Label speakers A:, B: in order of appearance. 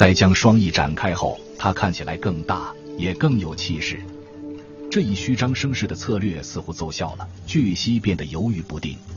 A: 在将双翼展开后，它看起来更大，也更有气势。这一虚张声势的策略似乎奏效了，巨蜥变得犹豫不定，